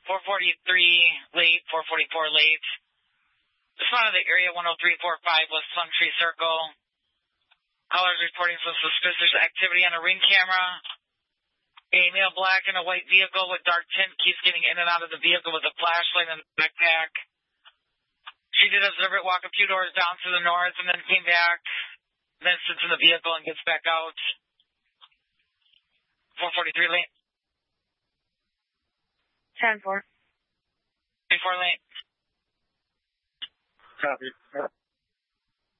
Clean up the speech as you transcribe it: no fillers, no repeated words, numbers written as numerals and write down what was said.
443 late, 444 late. Just out of the area 10345 West Plum Tree Circle. Callers reporting some suspicious activity on a ring camera. A male black in a white vehicle with dark tint keeps getting in and out of the vehicle with a flashlight and a backpack. She did observe it walk a few doors down to the north and then came back, then sits in the vehicle and gets back out. 443 late. 10-4. 24 late. Copy.